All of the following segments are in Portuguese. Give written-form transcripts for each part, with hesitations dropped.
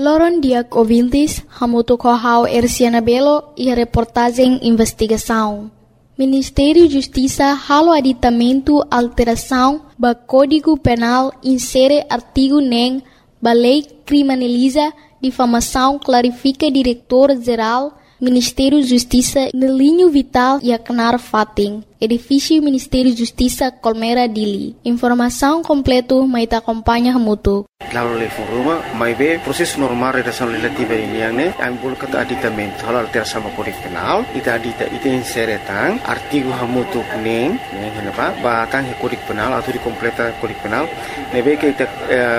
Loron Diak ouvintes, hamuto kohau Erciana Belo e a reportagem investigação. Ministério Justiça halo aditamento alteração ba Código Penal insere artigo nem ba lei criminaliza difamação clarifica diretor-geral Ministério Justiça no linho vital e Aknar Fating, edifício Ministério Justiça Colmera Dili. Informação completa mai ta acompanha hamuto. Lalu level rumah, mai be proses normal redação legislativa ini yang ne, yang boleh kata aditamento, halal alteração sama Kode Penal, ita insere tang artigo hamutu neng, kenapa? Batang Kode Penal atau di completa Kode Penal, nebe ke ita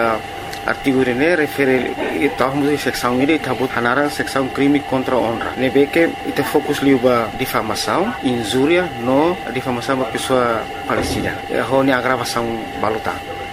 artigo ini refere tahun seksão ini tabut hanaran seksão crime contra honra. Nebe ke ita fokus liuba difamação, injúria no difamação ba pessoa falecida. Honi agravação baluta.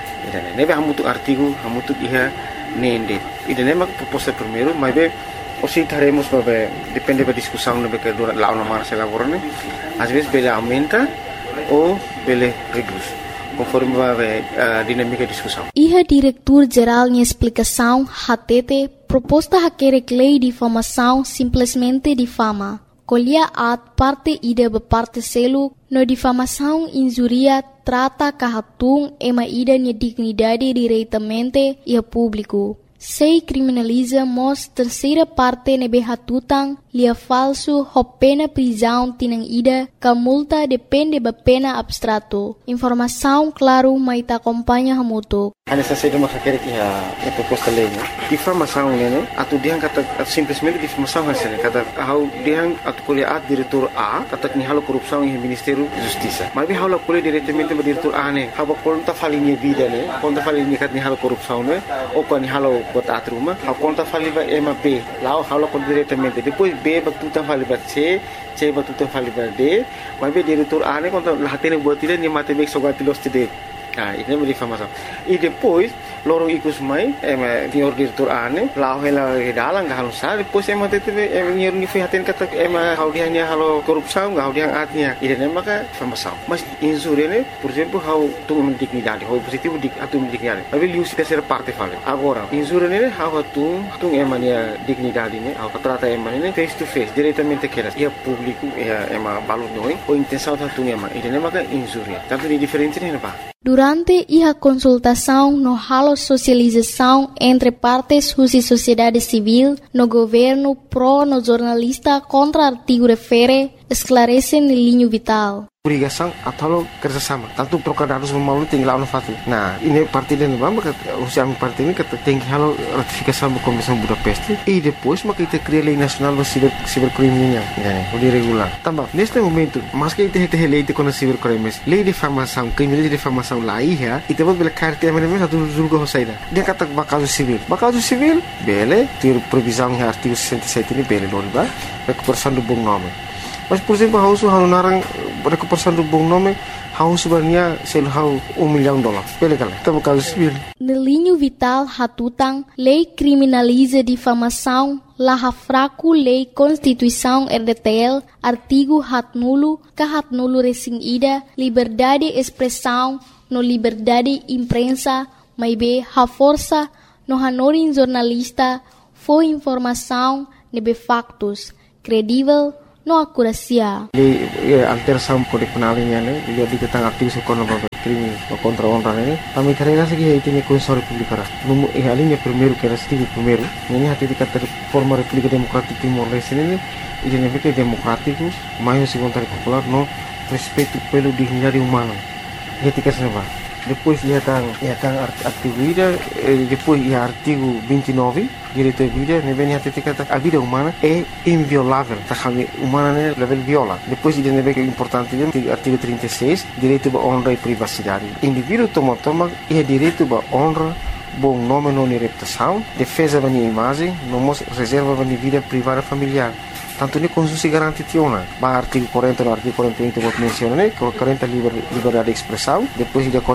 Nebe hamutu artigo hamutu iha nende. Ida nema proposta primeiro, mas be osi taremos babe depende da discussão nebe que dura lá na marcha laborane. Às vezes bele aumenta ou bele reduz, conforme a dinâmica da discussão. Iha diretor-geral em explicação hatete proposta haquerek lei difamação simplesmente difama. Colhia at parte ida be parte selo no difamação injuria trata kahatung ema ida nia dignidade diretamente e a público. Sei criminaliza mos terceira parte nebe hatutang lia falso ho pena prisão tinang ida ka multa depende ba pena abstrato. Informação claro mai ta acompanha hamuto. Ana sa saída makakere que a proposta lei, difamação né, atu diang kata simplesmente difamação hasil kata hau diang atu kuliah at diretor A kata ni halo korupsão em Ministério Justiça. Mas bi halo kuliah diretamente ba diretor A ne, haba konta falinha vida ne, konta falinha kat ni halo korupsão ne, ou kan ni halo bota atruma, hau konta faliba ema B, lá halo kon diretamente. Depois B batuta faliba C batuta faliba D, mas bi diretor A ne konta lahatene buat dia ni matematik sogatilos tide. Ini é difamação. E depois, lorong ikut mai, senhor diretor ane, lau hela dalang gak halusar, depois tete senhor ni fihatin kata hau dia ni halo korupsão, hau dia atnya. Ini nama ka difamação. Mas injúria ne, por exemplo, hau tung dignidade, hau positivo atum dignidade. Tapi liu se terceira parte fala. Agora, injúria ne hau tung emania dignidade ne, hau trata emania face to face, diretamente keras. Ia público, ia balut noi, ou intenção tung Ini nama ka injúria. Tanto di diferente ne apa? Durante a consultação no halo socialização entre partes e sociedade civil, no governo pro no jornalista contra artigo refere, esclarece no linho vital. Obrigação atau kerjasama. Tanto trocar dados melalui tinggal no fatu. Nah, ini parti dan bamba usia parti ini kata tinggi halo ratifikasi da Convenção Budapeste e depois maka kita cria lei nacional do cibercrime o de regular. Também neste momento, mas que kita lei de cibercrimes, lei de difamação, crime de difamação lá ia, e depois bela carta mesmo satu julga hosaida. Dia kata bakaso civil, bele, ter previsão em artigo 67 ini bele não ba, recuperação do bom nome. Mas por exemplo, hausu narang recuperação do bom nome, hausu sebenarnya sel hau $1 milhão. Bele kala, tá bakaso civil. No linho vital hatutang, lei criminaliza difamação, laha fraco lei Constituição RDTL, artigo hatnulo, kahatnulo resing ida, liberdade expressão, no liberdade imprensa, mai be ha força, no hanorin jornalista, foi informação, nebe factos, credível, no acuracia. Lei alteração Kode Penal ini dia tentang aktivis ekonomi crime contra honra ini. Kami karena segi itu ni Konstitusi Republik Ara. Numu alinya primeiro que era estilo primeiro. Ini hati dikata forma República Democrática Timor Leste ini. Ini negara democrático, mais vontade popular no respeito pelo dignidade humana. Ketika senapa. Depois ia tang artigo ida, depois ia artigo 29 direito à vida, nebe hati dikata a vida humana é inviolável. Takami humana ne level viola. Depois ia nebe que é importante artigo 36, direito à honra e privacidade. Indivíduo toma ia direito à honra, bom nome não reputação, defesa da minha imagem, não reserva da minha vida privada familiar. Tanto ni Constitusi garante tiona. Ba artigo 40 no artigo 41 que menciona, 40 liberdade de expressão, depois de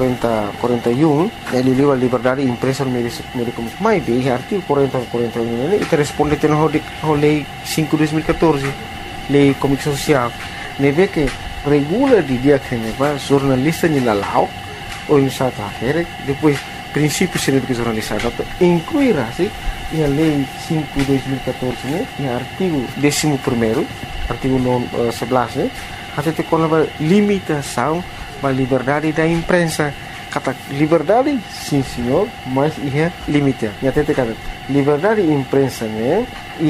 41 ele livre liberdade de imprensa no meio de comunicação. Mas bem, artigo 40 41 ele responde ao lei 5/2014, lei de comunicação social. Neve que regula de dia que neva jornalista ni lalau ou em sata depois princípios de jornalismo, incluirá-se a Lei 5/2014, né, e artigo 11º, artigo 11, né, até ter com a limitação da liberdade da imprensa. Kata liberdade, sim senhor, mas é limite. E até ter liberdade da imprensa, né,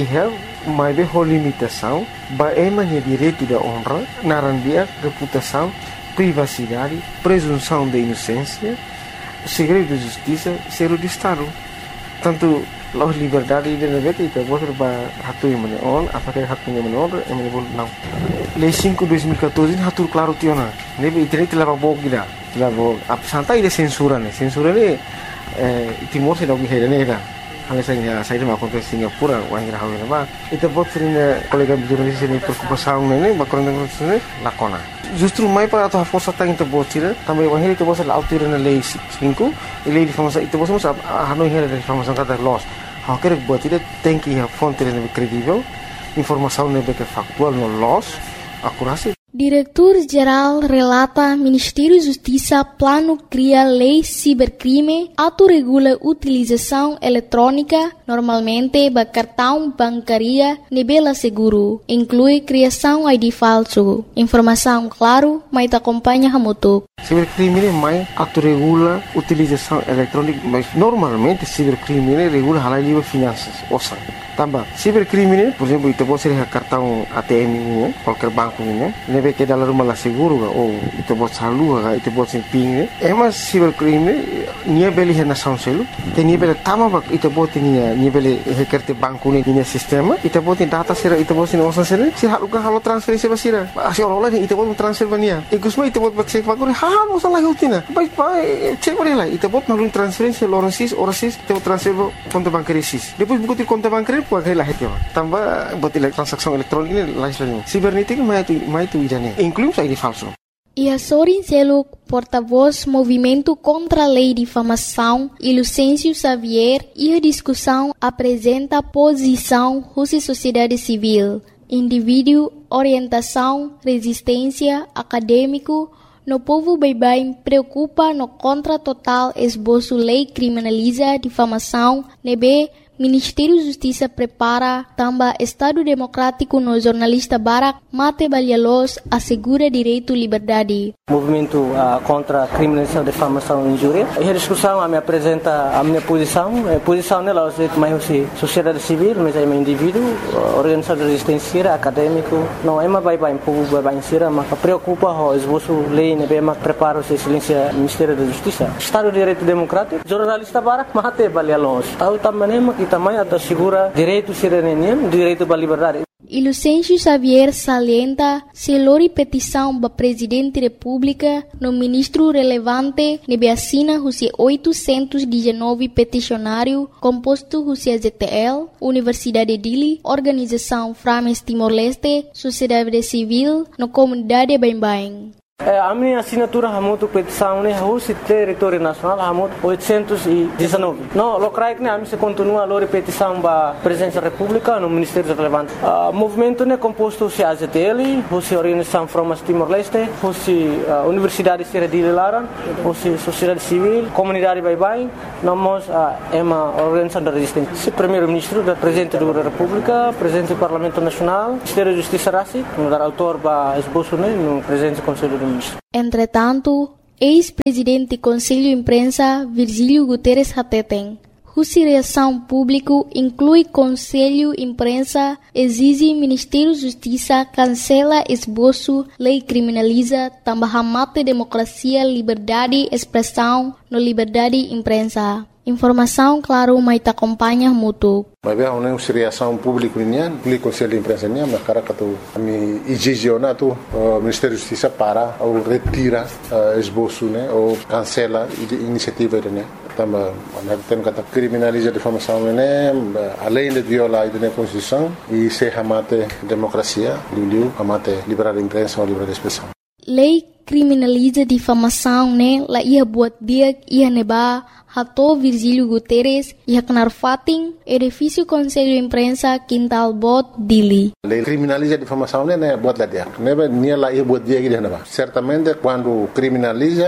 mas é limitação, é direito da honra, narandia, reputação, privacidade, presunção de inocência, segredo de justiça, zero de Estado. Tanto a liberdade de negócio itu boleh hatu yang mana on, apakah hatu yang mana on, yang mana boleh não. Lei 5/2014 hatu claro tiona. Nebe internet leva bog gida, leva santai de censura né. Censura né Timor se dá o que é né. Hal saya mau konten Singapura, wang rahaw na ba. Ito bot sini kolega jurnalis ini preocupação né, bakal negócio né, lakona. Justru mai para atau força tang ito bot sira, também wang itu bot la autir na lei 5, lei de informação itu bot sa hanu hera de informação kata loss. Hau quer bot ira tem que a fonte né credível, informação né que factual no loss, akurasi. Diretor-Geral relata Ministério Justiça plano cria lei cibercrime, autorregula utilização eletrônica, normalmente ba cartão bancaria nebela seguro, inclui criação ID falso. Informação claro, mas acompanha hamutuk. Cibercrime mai autorregula utilização eletrônica, mas normalmente cibercrime regula halal livre finanças, osan. Tambah, cibercrime, por exemplo, itu boleh ser cartão ATM ini, qualquer banco ini, nebe que dalam rumah lah seguro, ou itu boleh salu, itu boleh ser ping, emas cibercrime, nia beli hena sound selu, nia beli tama bak, itu boleh nia beli hekerte banco ini, nia sistema, itu boleh data sera, itu boleh ser osan sera, sih halukan halu transferensi basira, asyik orang-orang itu boleh transfer bania, ikusma itu boleh cek banco, hal osan lagi utina, baik cek boleh lah, itu boleh nalun transferensi orang sis, itu boleh transfer konto bancaria sis, depois buku konto bancaria pakai lah itu, tambah buat transaksi elektronik ini lain. Cibernética mais tu idane, inclui ID falso. Sorin Seluk, porta-voz Movimento contra a Lei de Difamação, e Lucêncio Xavier, e a discussão apresenta posição Rússia Sociedade Civil, indivíduo, orientação, resistência, acadêmico, no povo bem preocupa no contra total esboço lei criminaliza difamação, nebe Ministério da Justiça prepara também Estado Democrático no jornalista Barak Mate Balialos assegura direito e liberdade. Movimento contra a criminalização, difamação e injúria. E a discussão me apresenta a minha posição. A posição nela é mais sociedade civil, mas é um indivíduo, organização de resistência, acadêmico. Não é mais bem povo bem sira, mas preocupa o esboço lei, né? Bem mais prepara o silêncio Ministério da Justiça. Estado de Direito Democrático, jornalista Barak Mate Balialos. Tahu também também assegura direito cidadania, direito à liberdade. E Lucêncio Xavier salienta se lori petição da Presidente da República no ministro relevante nebe assina os 819 peticionário composto os ZTL, Universidade de Dili, Organização Frames Timor-Leste, Sociedade Civil, no comunidade Bem-Bem. A minha assinatura é muito petição, né? O território nacional é muito 819. Não, o CRAIC, né? A minha continua a petição da Presidência da República no Ministério Relevante. O movimento é composto de AZTL, a Organização Frames Timor-Leste, a Universidade de Dili Laran, a Sociedade Civil, Comunidade Bem-Bem, nós é uma organização de resistência. O Primeiro-Ministro, o Presidente da República, o Presidente do Parlamento Nacional, o Ministério da Justiça Rassi, o autor da esboço, né? No Presidente do Conselho do Entretanto, ex-presidente do Conselho de Imprensa, Virgílio Guterres Hateten, cuja reação pública inclui Conselho de Imprensa, exige Ministério da Justiça cancela esboço, lei criminaliza, também mata democracia, liberdade, expressão, no liberdade de imprensa. Informação, claro, mas te acompanha muito. Mas é uma reação pública nian, o Conselho de Imprensa nian, mas cara que tu me exige tu Ministério da Justiça para ou retira esboço, né, ou cancela iniciativa né. Também tem que criminalizar a difamação né, além de violar a Constituição e se amate democracia, amate liberdade de imprensa ou liberdade de expressão. Lei criminaliza difamação, né? La ia buat dia ia neba hato Virgílio Guterres ia kenar fating edifício Conselho de Imprensa Quintal Bot Dili. Lei criminaliza difamação, né? Buat lá dia. Neba nia la ia buat dia que neba. Certamente quando criminaliza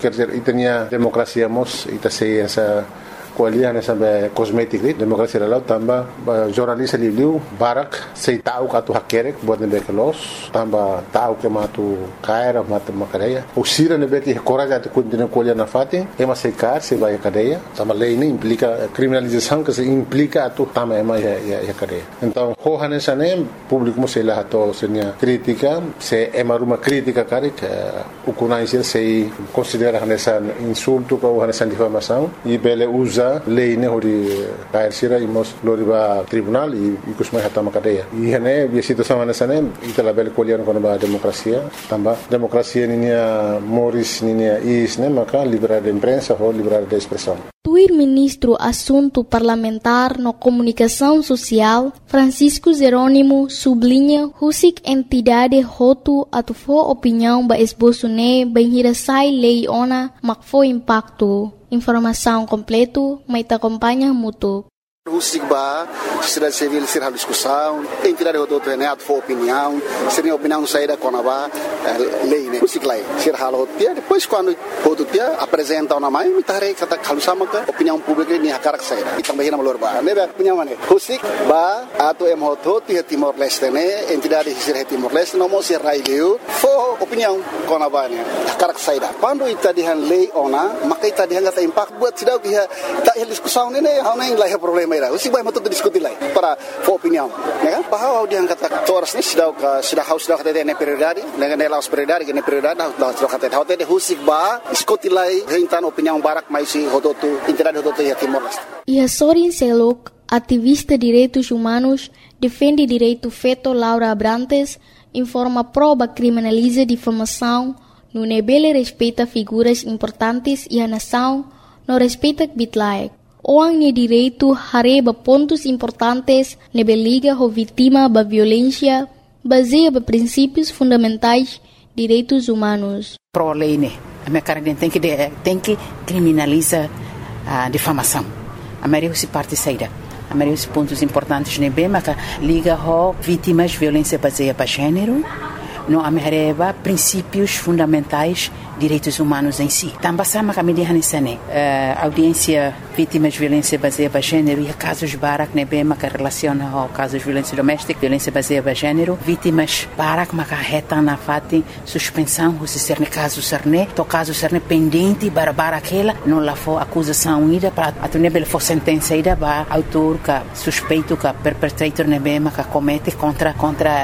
quer dizer, itania demokrasia mos ita sei essa kualian sampai kosmetik ni demokrasi lalau tambah jurnalis liu barak sei tahu katu hakerek buat nebe kelos tambah tahu ke matu kaira matu makadeia usira nebe ki coraja tu continua kualian na fati ema sei kar sei vai cadeia sama lei ini implica criminalização que se implica tu tama ema ya cadeia então hohan esane público sei lá to senia crítica se ema uma crítica karik ukunai sei considera nessa insulto ou nessa difamação e bele usa lei ne hori kair sira imos loriba tribunal e kusmai hatama cadeia e hene bi situação nessa ne itala bele kolian kono ba demokrasia tamba demokrasia ninia moris ninia isne maka liberdade de imprensa ou liberdade de expressão. Tuir ministro Assunto Parlamentar no Comunicação Social, Francisco Jerônimo, sublinha husik entidade hotu atufo opinião ba esboço ne benhirasai lei ona makfo impacto. Informação completo, mas te acompanha muito. Husik ba, sociedade civil ser a discussão, entidade hotu ne atufo opinião, seria opinião saída konaba lei ne husik lai ser halo dia depois quando hotu dia apresenta uma mãe me tare kata kalusama ka opinião pública ni hakarak saída itang bahina malor ba ne opinião mane husik ba ato em hotu ti Timor Leste ne entidade ser Timor Leste no mo ser raileu fo opinião konaba ne hakarak saída quando itadihan lei ona maka itadihan kata impact buat sidau dia ta discussão ne hauna ing lai problema ira husik ba matu diskutir lai para fo opinião ne kan bahwa dia kata toras ni sidau ka sida haus dah kata ne prioridade ne laos prioridade ne prioridade dah kata hote de husik ba diskutir lai rentan opinião barak mais si hototu entidade hototu ya Timor Leste. E Sorin Selok, ativista de direitos humanos, defende direito feto Laura Abrantes, informa prova criminaliza difamação, no nebele respeita figuras importantes e a nação não respeita bitlaek. Oang ne direito hareba pontos importantes nebeliga ho vítima ba violência, baseia ba princípios fundamentais direitos humanos. Pro lei ne, a minha cara tem que criminaliza a difamação. A maioria se parte saída. A maioria dos pontos importantes ne bem, mas liga ho vítimas de violência baseada para gênero, não amerreba princípios fundamentais direitos humanos em si. Também sama kami dihanisane audiência vítimas de violência baseada para gênero e casos barak ne bem que relaciona ao casos de violência doméstica, violência baseada para gênero, vítimas barak maka reta na fati suspensão se ser ne caso serne, to caso serne pendente para aquela não lá for acusação ida para atunebel for sentença ida ba autor ka suspeito ka perpetrator ne bem que comete contra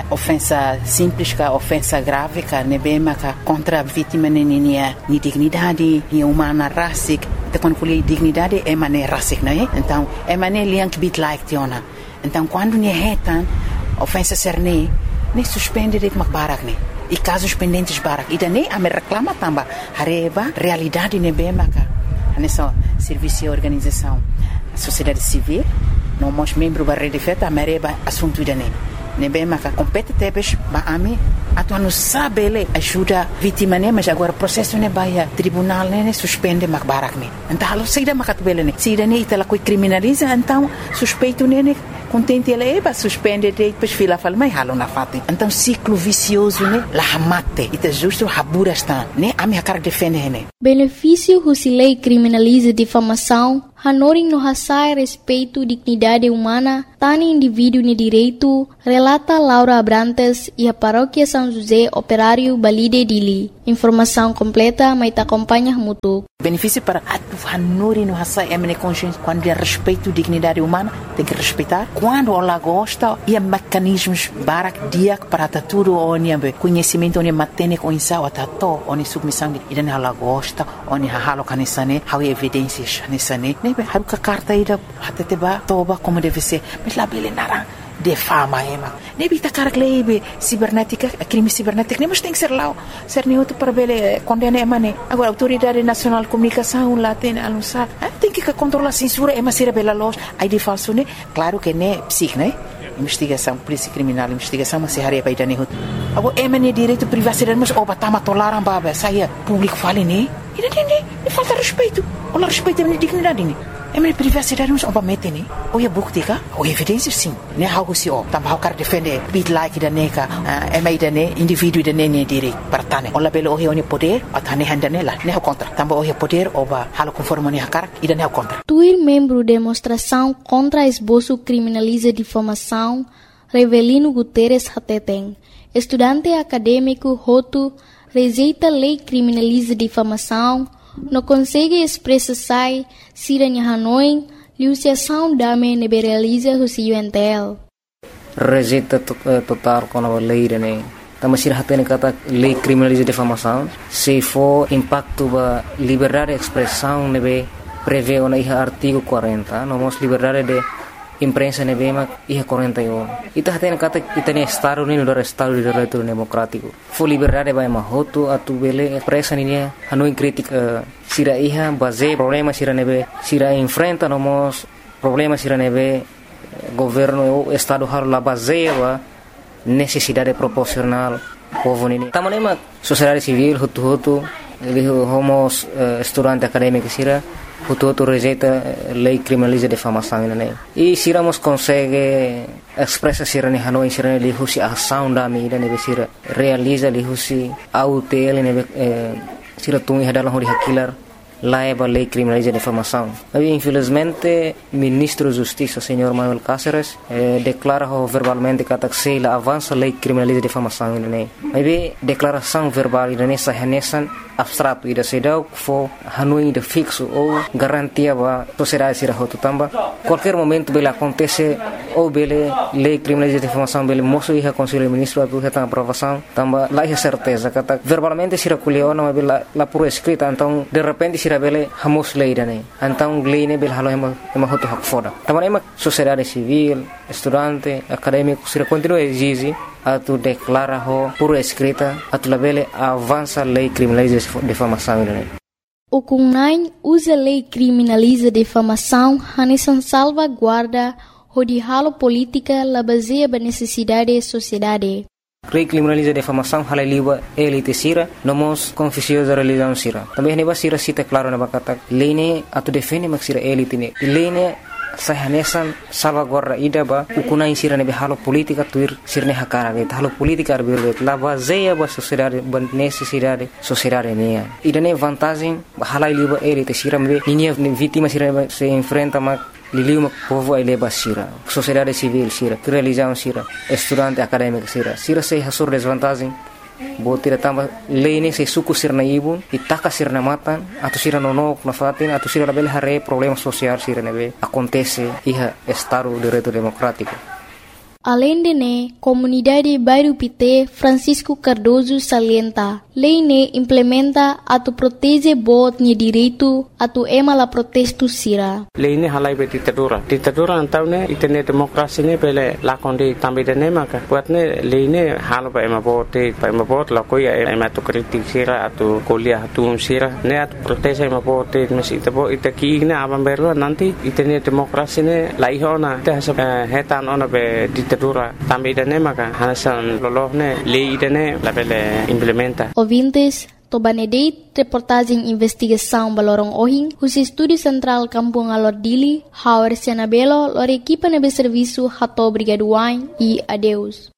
ofensa simples ka ofensa grave ka ne bem que contra vítima ni dignidade, ni humana racic, então quando falei dignidade é maneira racic, não é? Então é maneira liang bit like tiona. Então quando ni retan ofensa serne, ni suspende de macbarak ne. E casos pendentes barak, e daí a me reclama também hareba realidade ne bem maca. Nessa serviço e organização, sociedade civil, não mos membro da rede feta, a mereba assunto daí. Ne bem maca competentes ba ami atuan não sabe ele ajuda vítima ne mas agora processo ne baia tribunal ne suspende macbarak ne então alo saída macatbele ne saída ne itala coi criminaliza então suspeito ne contente ele ba suspende depois fila fala mai halo na fati então ciclo vicioso ne la hamate ita justo habura está ne ami hakar defende ne benefício husilei criminaliza difamação hanoring no hasai respeito dignidade humana tani indivíduo ne direito relata Laura Abrantes e a paróquia São José Operário Balide Dili. Informação completa, mas te acompanha muito. Benefício para a hanuri no hasai emene consciência quando é respeito dignidade humana tem que respeitar quando ela gosta e mecanismos barak dia para tudo onde conhecimento onde matene com insau atato onde submissão e dan ela gosta onde halo kanisane how evidências nisane nebe haruka carta ida hateba toba como deve ser mas lá bele nara defama ema nebi takar klebe cibernética crime cibernético nem mas tem que ser lá ser neutro para bele condena emane agora autoridade nacional de comunicação lá tem anunciar tem que controlar censura ema ser bela loja aí de falso né claro que né psique né investigação polícia criminal investigação mas se haria para dane hut agora emane direito privacidade mas oba tama toleram baba saia público fale né e falta respeito ou respeito a dignidade né Mas privacidade não é uma meta, né? Ou é bukti ka? Ou é evidência, sim. Né? How se o, também how quer defender, bit like da neka, mais da ne, indivíduo da ne direito para tane. Ou labelo ou é poder, ou tane handa nela, né? O contra. Também ou é poder, ou ba halo conforme ne hakar, e da ne o contra. Tuir membro demonstração contra esboço criminaliza difamação, Revelino Guterres Hateteng, estudante acadêmico Hotu, rejeita lei criminaliza difamação, não consegue expressar se em Hanoi, liuciação dame neberaliza o UNTL. Rejeita total com a lei, né? Também se hatene kata lei criminaliza difamação, se for impacto ba liberdade de expressão, nebe prevê o artigo 40, nomos liberdade de imprensa nebema iha 41. Ita hatene kata itane estado ni no estado de direito democrático. Fo liberdade ba mahoto atu bele presa ni Hanoi crítica sira iha base problema sira nebe sira enfrenta nomos problema sira nebe governo o estado har la base ba necessidade proporcional povo ni. Tamanema sociedade civil hutu homos estudante acadêmico sira Hutu rejeita lei criminaliza difamação né? E se iramos consegue expressa sira ni Hanoi sira ni husi ação da mídia ne sira realiza li husi autel ne sira tungi hadalah hori hakilar laiba lei criminaliza difamação. Mas infelizmente ministro da Justiça senhor Manuel Cáceres declara verbalmente que a avança lei criminaliza difamação né? Mas declaração verbal ne sahanesan abstrato ida sedau fo Hanoi de fixo ou garantia ba sociedade sira hotu tamba qualquer momento bela acontece ou bele lei criminaliza difamação bele moço e conselho ministro atu reta aprovação tamba lá é certeza kata verbalmente sira kuliona bela la por escrita então de repente sira bele hamos lei dane então lei ne bele halo ema hotu hak foda tamba ema sociedade civil estudante acadêmico sira continua exige atu declara ho por escrita atu labele avança lei criminaliza difamação né? O CUNAI usa lei criminaliza difamação hanesan salvaguarda de halo política la baseia ba necessidade da sociedade. Lei criminaliza difamação halaliwa elite sira nomos confissão da religião sira. Também neba sira cita claro na bakata lei ne atu defende mak sira elite ne. Lei ne sahanesan salvaguarda ida ba ukunai sira nebe halo politika tuir sirne hakara ge halo politika arbirbe la baseia ba sociedade ba necessidade sociedade ne ida ne vantagem halai liba elite sira mbe ninia vítima sira se enfrenta mak liliu povo ai leba sira sociedade civil sira religião sira estudante acadêmico sira se hasur desvantagem botira tamba lei se suku sirna ibun itaka sirna matan atau sira nonok na fatin atau sira label hare problema social sira nebe acontece iha estado de direito democrático. Além de ne, comunidade Bairro Pité Francisco Cardoso salienta, lei ne implementa atu protege bot ni direito atu ema la protesto sira. Lei ne halai be ditadura antau ne itene demokrasi ne bele lakonde tambe de ne maka buat ne lei ne halo ba ema bot la koya ema tu kritik sira atu kuliah atu sira ne atu protege ema bot mesi tabo itaki ne aban berlo nanti itene demokrasi ne laihona te hetan ona be ditadura tambe de ne maka hanasan lolohne lei de ne la bele implementa. Ouvintes, Tobanedeit, reportagem investigação Balorong Ohing, o Estúdio Central Kampung Alordili, Howard Sianabelo, lor equipa nebe serviço Hato Brigaduain e adeus.